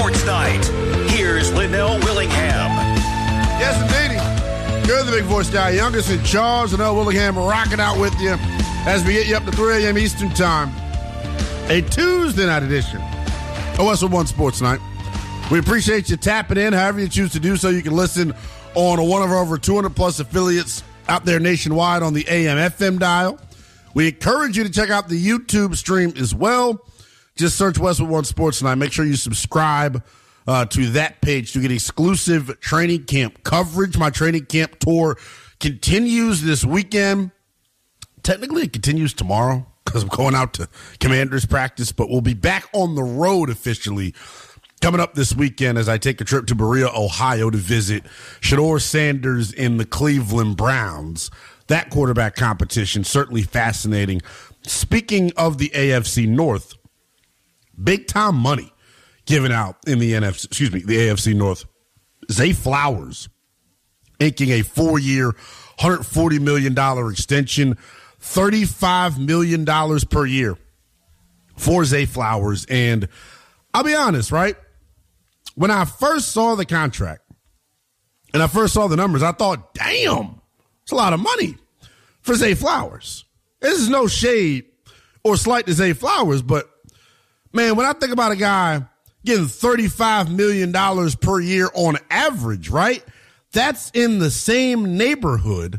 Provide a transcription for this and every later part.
Sports Night. Here's Linnell Willingham. Yes, indeedy. You're the big voice guy. Youngest in charge. Linnell Willingham rocking out with you as we get you up to 3 a.m. Eastern Time. A Tuesday night edition of Westwood One Sports Night. We appreciate you tapping in however you choose to do so. You can listen on one of our over 200-plus affiliates out there nationwide on the AM/FM dial. We encourage you to check out the YouTube stream as well. Just search Westwood One Sports Night. Make sure you subscribe to that page to get exclusive training camp coverage. My training camp tour continues this weekend. Technically, it continues tomorrow because I'm going out to Commanders practice, but we'll be back on the road officially coming up this weekend as I take a trip to Berea, Ohio to visit Shedeur Sanders and the Cleveland Browns. That quarterback competition, certainly fascinating. Speaking of the AFC North, big time money given out in the the AFC North. Zay Flowers inking a 4-year, $140 million extension, $35 million per year for Zay Flowers. And I'll be honest, right? When I first saw the contract and I first saw the numbers, I thought, damn, it's a lot of money for Zay Flowers. This is no shade or slight to Zay Flowers, but man, when I think about a guy getting $35 million per year on average, right? That's in the same neighborhood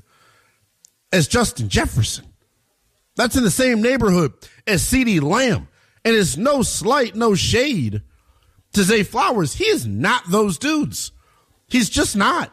as Justin Jefferson. That's in the same neighborhood as CeeDee Lamb. And it's no slight, no shade to Zay Flowers. He is not those dudes. He's just not.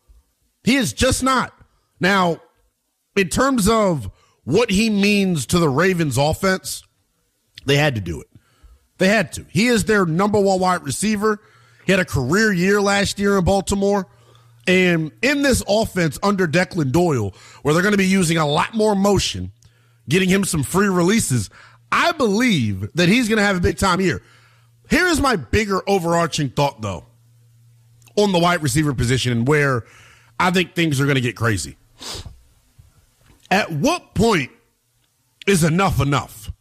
He is just not. Now, in terms of what he means to the Ravens offense, they had to do it. They had to. He is their number one wide receiver. He had a career year last year in Baltimore. And in this offense under Declan Doyle, where they're going to be using a lot more motion, getting him some free releases, I believe that he's going to have a big time year. Here is my bigger overarching thought, though, on the wide receiver position and where I think things are going to get crazy. At what point is enough enough?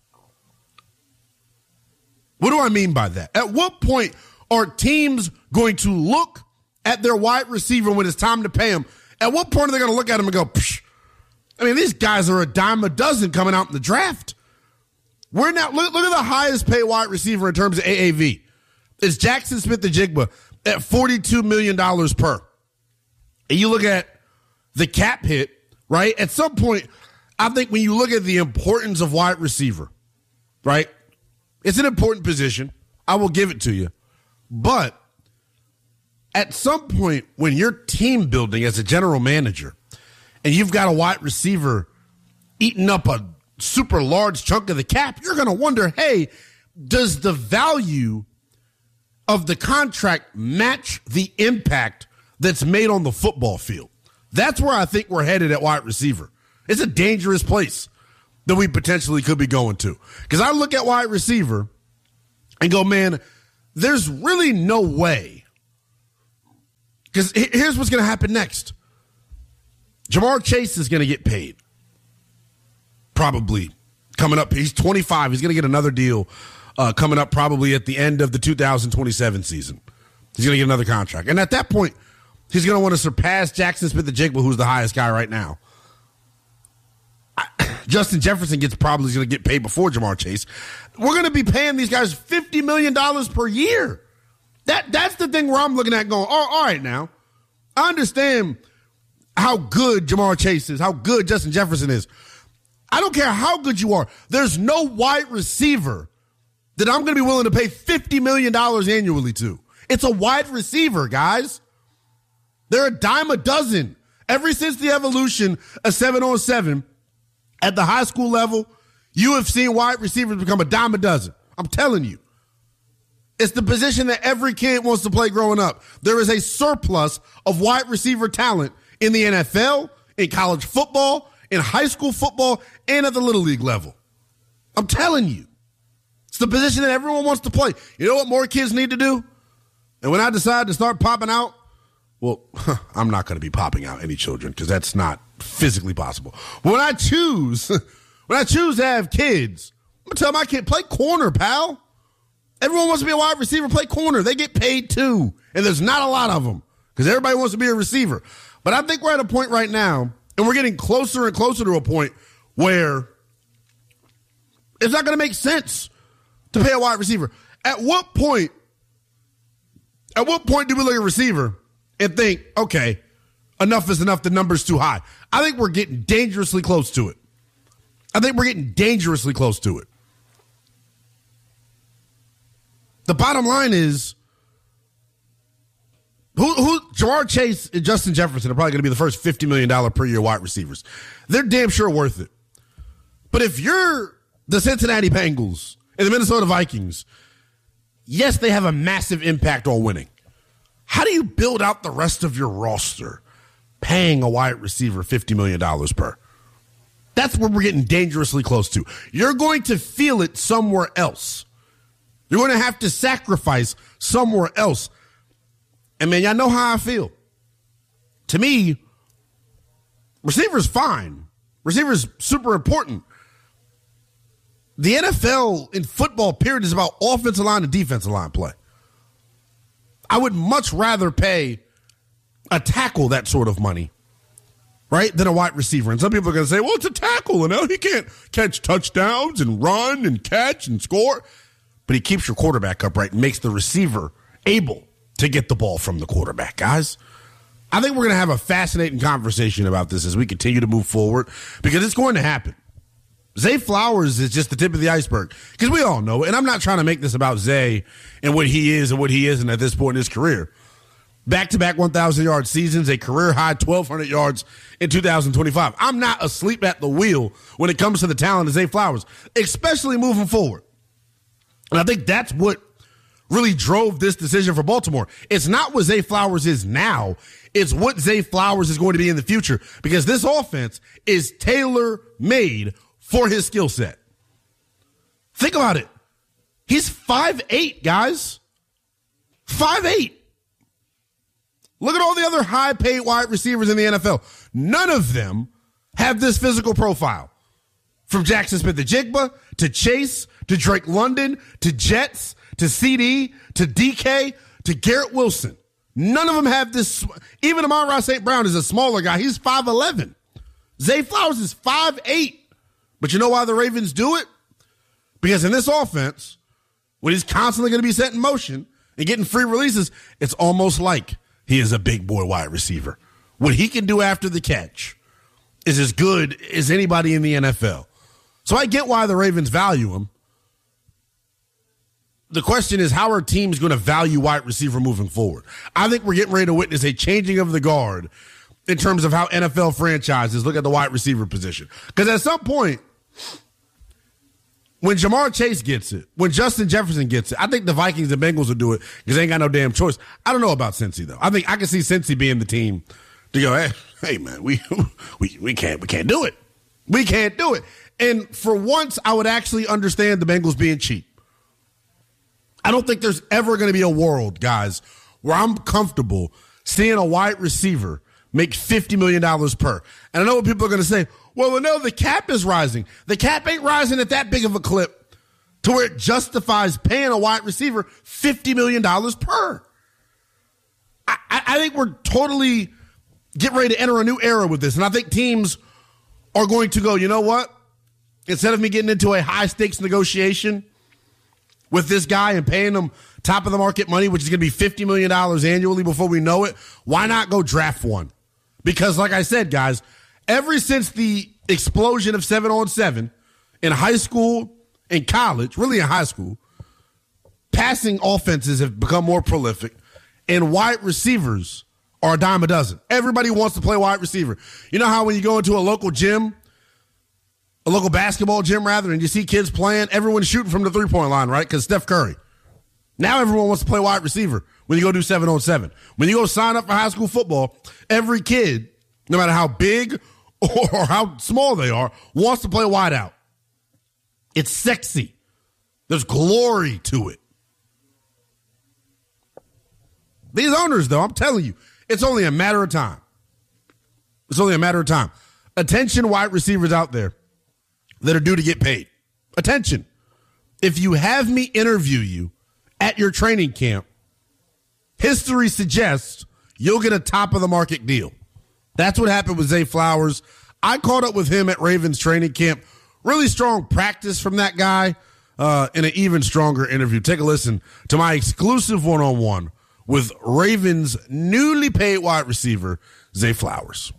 What do I mean by that? At what point are teams going to look at their wide receiver when it's time to pay him? At what point are they going to look at him and go, psh? I mean, these guys are a dime a dozen coming out in the draft. We're now look at the highest paid wide receiver in terms of AAV. It's Jackson Smith-Njigba at $42 million per. And you look at the cap hit, right? At some point, I think when you look at the importance of wide receiver, right? It's an important position. I will give it to you. But at some point, when you're team building as a general manager and you've got a wide receiver eating up a super large chunk of the cap, you're going to wonder, hey, does the value of the contract match the impact that's made on the football field? That's where I think we're headed at wide receiver. It's a dangerous place that we potentially could be going to. Because I look at wide receiver and go, man, there's really no way. Because here's what's going to happen next. Jamar Chase is going to get paid. Probably coming up. He's 25. He's going to get another deal coming up probably at the end of the 2027 season. He's going to get another contract. And at that point, he's going to want to surpass Jackson Smith-Njigba, who's the highest guy right now. Justin Jefferson probably going to get paid before Jamar Chase. We're going to be paying these guys $50 million per year. That's the thing where I'm looking at going, all right now. I understand how good Jamar Chase is, how good Justin Jefferson is. I don't care how good you are. There's no wide receiver that I'm going to be willing to pay $50 million annually to. It's a wide receiver, guys. They're a dime a dozen. Ever since the evolution of 7-on-7 at the high school level, you have seen wide receivers become a dime a dozen. I'm telling you. It's the position that every kid wants to play growing up. There is a surplus of wide receiver talent in the NFL, in college football, in high school football, and at the Little League level. I'm telling you. It's the position that everyone wants to play. You know what more kids need to do? And when I decide to start popping out, well, I'm not going to be popping out any children because that's not physically possible. But when I choose to have kids, I'm going to tell my kid, play corner, pal. Everyone wants to be a wide receiver, play corner. They get paid too. And there's not a lot of them because everybody wants to be a receiver. But I think we're at a point right now, and we're getting closer and closer to a point where it's not going to make sense to pay a wide receiver. At what point do we look at a receiver and think, okay, enough is enough, the number's too high? I think we're getting dangerously close to it. The bottom line is, Jamar Chase and Justin Jefferson are probably going to be the first $50 million per year wide receivers. They're damn sure worth it. But if you're the Cincinnati Bengals and the Minnesota Vikings, yes, they have a massive impact on winning. How do you build out the rest of your roster paying a wide receiver $50 million per? That's where we're getting dangerously close to. You're going to feel it somewhere else. You're going to have to sacrifice somewhere else. And, man, y'all know how I feel. To me, receiver's fine. Receiver's super important. The NFL in football, period, is about offensive line and defensive line play. I would much rather pay a tackle that sort of money, right, than a wide receiver. And some people are going to say, well, it's a tackle. And he can't catch touchdowns and run and catch and score. But he keeps your quarterback upright and makes the receiver able to get the ball from the quarterback, guys. I think we're going to have a fascinating conversation about this as we continue to move forward because it's going to happen. Zay Flowers is just the tip of the iceberg because we all know, and I'm not trying to make this about Zay and what he is and what he isn't at this point in his career. Back-to-back 1,000-yard seasons, a career-high 1,200 yards in 2025. I'm not asleep at the wheel when it comes to the talent of Zay Flowers, especially moving forward. And I think that's what really drove this decision for Baltimore. It's not what Zay Flowers is now. It's what Zay Flowers is going to be in the future because this offense is tailor-made for his skill set. Think about it. He's 5'8", guys. 5'8". Look at all the other high-paid wide receivers in the NFL. None of them have this physical profile. From Jackson Smith-Njigba to Chase to Drake London to Jets to CD to DK to Garrett Wilson. None of them have this. Even Amon-Ra St. Brown is a smaller guy. He's 5'11". Zay Flowers is 5'8". But you know why the Ravens do it? Because in this offense, when he's constantly going to be set in motion and getting free releases, it's almost like he is a big boy wide receiver. What he can do after the catch is as good as anybody in the NFL. So I get why the Ravens value him. The question is, how are teams going to value wide receiver moving forward? I think we're getting ready to witness a changing of the guard in terms of how NFL franchises look at the wide receiver position. Because at some point, when Jamar Chase gets it, when Justin Jefferson gets it, I think the Vikings and Bengals will do it because they ain't got no damn choice. I don't know about Cincy, though. I think I can see Cincy being the team to go, hey man, we can't do it. We can't do it. And for once, I would actually understand the Bengals being cheap. I don't think there's ever going to be a world, guys, where I'm comfortable seeing a wide receiver make $50 million per. And I know what people are going to say, well, no, the cap is rising. The cap ain't rising at that big of a clip to where it justifies paying a wide receiver $50 million per. I think we're totally getting ready to enter a new era with this. And I think teams are going to go, you know what? Instead of me getting into a high-stakes negotiation with this guy and paying him top of the market money, which is going to be $50 million annually before we know it, why not go draft one? Because like I said, guys, ever since the explosion of 7-on-7 in high school and college, really in high school, passing offenses have become more prolific and wide receivers are a dime a dozen. Everybody wants to play wide receiver. You know how when you go into a local gym, a local basketball gym rather, and you see kids playing, everyone's shooting from the three-point line, right? Because Steph Curry. Now everyone wants to play wide receiver when you go do 7-on-7. When you go sign up for high school football, every kid, no matter how big or how small they are, wants to play wide out. It's sexy. There's glory to it. These owners, though, I'm telling you, it's only a matter of time. It's only a matter of time. Attention, wide receivers out there that are due to get paid. Attention. If you have me interview you at your training camp, history suggests you'll get a top-of-the-market deal. That's what happened with Zay Flowers. I caught up with him at Ravens training camp. Really strong practice from that guy in an even stronger interview. Take a listen to my exclusive one-on-one with Ravens' newly paid wide receiver, Zay Flowers.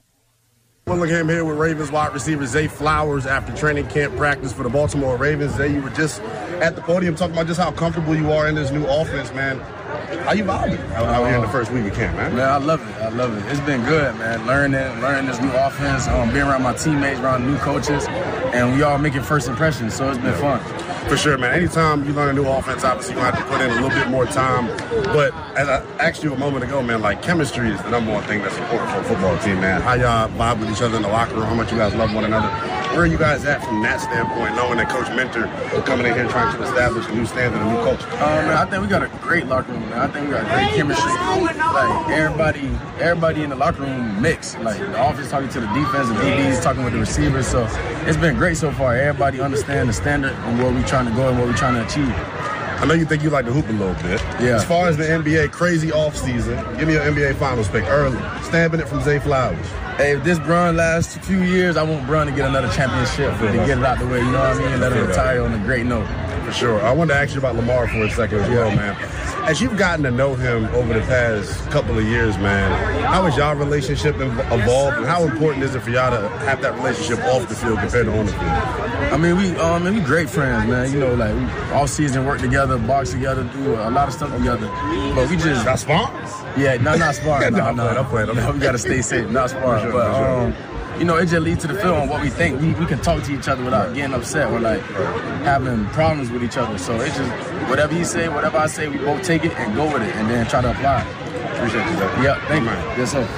Willingham here with Ravens wide receiver Zay Flowers after training camp practice for the Baltimore Ravens. Zay, you were just at the podium talking about just how comfortable you are in this new offense, man. How you vibing out here in the first week of camp, man? Man, I love it. It's been good, man. Learning this new offense, being around my teammates, around new coaches, and we all making first impressions, so it's been fun. For sure, man. Anytime you learn a new offense, obviously you're going to have to put in a little bit more time. But as I asked you a moment ago, man, like chemistry is the number one thing that's important for a football team, man. How y'all vibe with each other in the locker room, how much you guys love one another. Where are you guys at from that standpoint, knowing that Coach Mentor is coming in here trying to establish a new standard, a new culture? Man, I think we got a great locker room, man. I think we got great chemistry. Like, everybody in the locker room mixed. Like, the offense talking to the defense, the DBs talking with the receivers. So it's been great so far. Everybody understand the standard and where we're trying to go and what we're trying to achieve. I know you think you like to hoop a little bit. Yeah. As far as the NBA, crazy offseason, give me your NBA Finals pick early. Stamping it from Zay Flowers. Hey, if this Brun lasts a few years, I want Brun to get another championship to get it out the way, you know what I mean? Let him retire on a great note. For sure. I wanted to ask you about Lamar for a second as well, man. As you've gotten to know him over the past couple of years, man, how has y'all relationship evolved, and how important is it for y'all to have that relationship off the field compared to on the field? I mean, we great friends, man. You know, like, we all season work together, box together, do a lot of stuff together. But we just... Not sparring? Yeah, not sparring. No, we got to stay safe, not sparring. Sure, but, you know, it just leads to the field on what we think. We can talk to each other without getting upset or, like, having problems with each other. So it's just whatever he say, whatever I say, we both take it and go with it and then try to apply it. Appreciate you, Zay. Yeah, thank you. Yes, sir.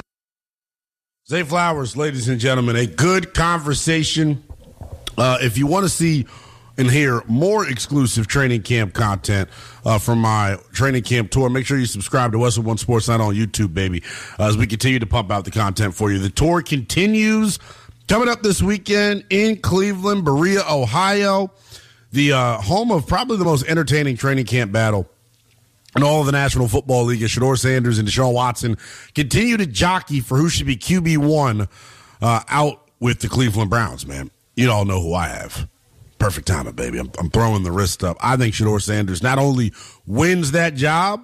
Zay Flowers, ladies and gentlemen, a good conversation. If you want to see and hear more exclusive training camp content from my training camp tour, make sure you subscribe to us at One Sports Night on YouTube, baby, as we continue to pump out the content for you. The tour continues coming up this weekend in Cleveland, Berea, Ohio, the home of probably the most entertaining training camp battle in all of the National Football League. Shedeur Sanders and Deshaun Watson continue to jockey for who should be QB1 out with the Cleveland Browns, man. You all know who I have. Perfect timing, baby. I'm throwing the wrist up. I think Shedeur Sanders not only wins that job,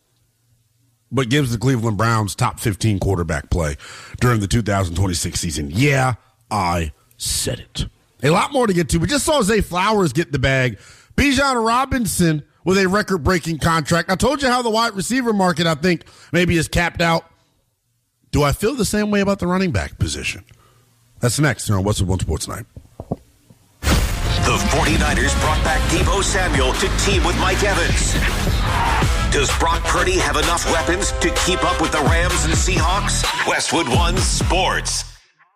but gives the Cleveland Browns top 15 quarterback play during the 2026 season. Yeah, I said it. A lot more to get to. We just saw Zay Flowers get the bag. Bijan Robinson with a record-breaking contract. I told you how the wide receiver market, I think, maybe is capped out. Do I feel the same way about the running back position? That's next here on What's Up One Sports Night. The 49ers brought back Deebo Samuel to team with Mike Evans. Does Brock Purdy have enough weapons to keep up with the Rams and Seahawks? Westwood One Sports.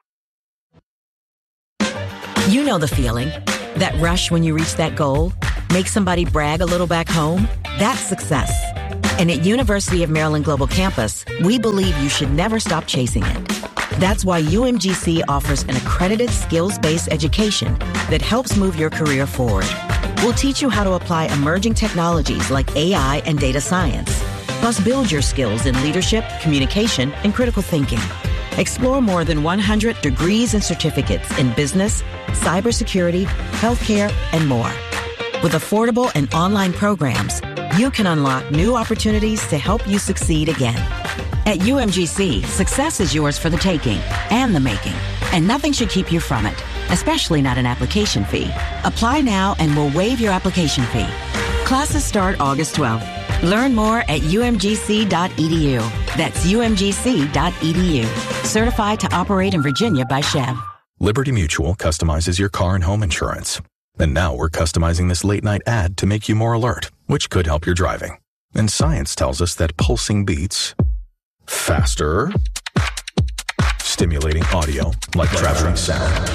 You know the feeling. That rush when you reach that goal? Make somebody brag a little back home? That's success. And at University of Maryland Global Campus, we believe you should never stop chasing it. That's why UMGC offers an accredited skills-based education that helps move your career forward. We'll teach you how to apply emerging technologies like AI and data science, plus build your skills in leadership, communication, and critical thinking. Explore more than 100 degrees and certificates in business, cybersecurity, healthcare, and more. With affordable and online programs, you can unlock new opportunities to help you succeed again. At UMGC, success is yours for the taking and the making, and nothing should keep you from it, especially not an application fee. Apply now and we'll waive your application fee. Classes start August 12th. Learn more at umgc.edu. That's umgc.edu. Certified to operate in Virginia by Chev. Liberty Mutual customizes your car and home insurance. And now we're customizing this late-night ad to make you more alert, which could help your driving. And science tells us that pulsing beats faster, stimulating audio like traveling sound,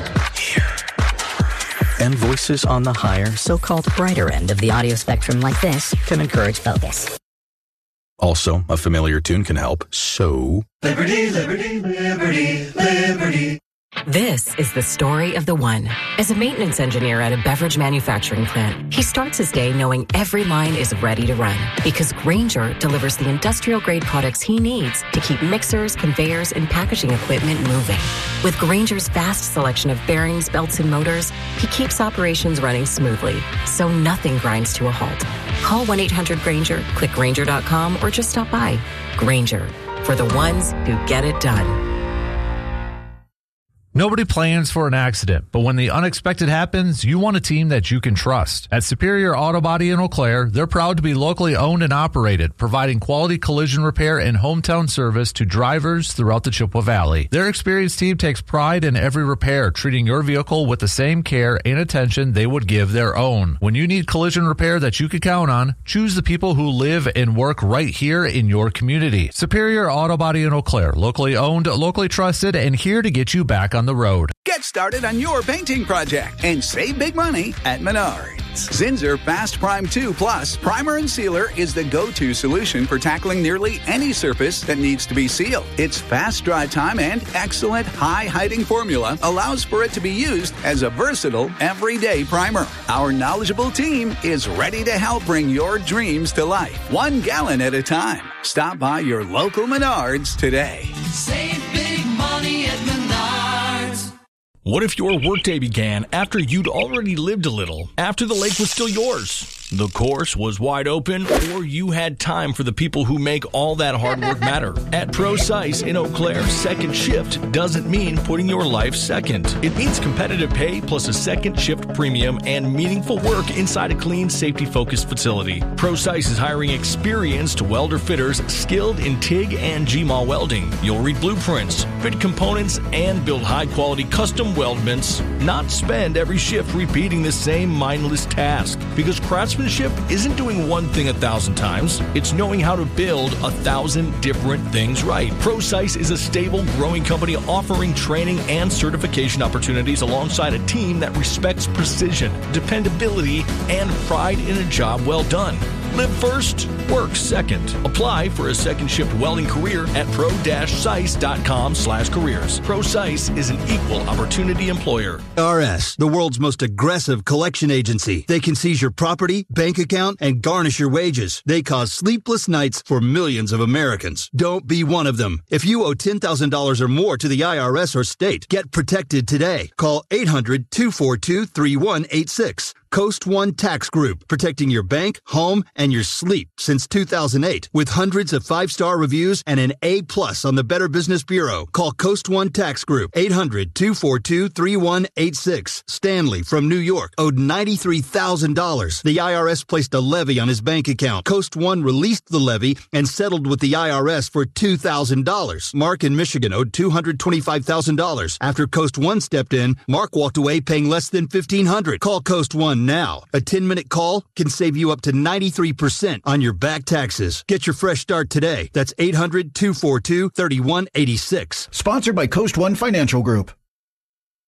and voices on the higher, so-called brighter end of the audio spectrum like this can encourage focus. Also, a familiar tune can help, so... Liberty, liberty, liberty, liberty. This is the story of the one. As a maintenance engineer at a beverage manufacturing plant, he starts his day knowing every line is ready to run because Grainger delivers the industrial-grade products he needs to keep mixers, conveyors, and packaging equipment moving. With Grainger's vast selection of bearings, belts, and motors, he keeps operations running smoothly, so nothing grinds to a halt. Call 1-800-GRAINGER, click Grainger.com, or just stop by. Grainger, for the ones who get it done. Nobody plans for an accident, but when the unexpected happens, you want a team that you can trust. At Superior Auto Body in Eau Claire, they're proud to be locally owned and operated, providing quality collision repair and hometown service to drivers throughout the Chippewa Valley. Their experienced team takes pride in every repair, treating your vehicle with the same care and attention they would give their own. When you need collision repair that you can count on, choose the people who live and work right here in your community. Superior Auto Body in Eau Claire, locally owned, locally trusted, and here to get you back on the road. Get started on your painting project and save big money at Menards. Zinsser Fast Prime 2 Plus Primer and Sealer is the go-to solution for tackling nearly any surface that needs to be sealed. Its fast dry time and excellent high-hiding formula allows for it to be used as a versatile, everyday primer. Our knowledgeable team is ready to help bring your dreams to life, 1 gallon at a time. Stop by your local Menards today. Save big money at Menards. What if your workday began after you'd already lived a little, after the lake was still yours? The course was wide open, or you had time for the people who make all that hard work matter. At ProSice in Eau Claire, second shift doesn't mean putting your life second. It means competitive pay plus a second shift premium and meaningful work inside a clean, safety-focused facility. ProSice is hiring experienced welder fitters skilled in TIG and GMAW welding. You'll read blueprints, fit components, and build high-quality custom weldments, not spend every shift repeating the same mindless task. Because craftsmanship isn't doing one thing 1,000 times. It's knowing how to build 1,000 different things right. ProSice is a stable, growing company offering training and certification opportunities alongside a team that respects precision, dependability, and pride in a job well done. Live first, work second. Apply for a second shift welding career at pro-sice.com/careers. ProSice is an equal opportunity employer. IRS, the world's most aggressive collection agency. They can seize your property, bank account, and garnish your wages. They cause sleepless nights for millions of Americans. Don't be one of them. If you owe $10,000 or more to the IRS or state, get protected today. Call 800-242-3186. Coast One Tax Group, protecting your bank, home, and your sleep since 2008. With hundreds of 5-star reviews and an A+ on the Better Business Bureau. Call Coast One Tax Group, 800-242-3186. Stanley from New York owed $93,000. The IRS placed a levy on his bank account. Coast One released the levy and settled with the IRS for $2,000. Mark in Michigan owed $225,000. After Coast One stepped in, Mark walked away paying less than $1,500. Call Coast One now. A 10-minute call can save you up to 93% on your back taxes. Get your fresh start today. That's 800-242-3186. Sponsored by Coast One Financial Group.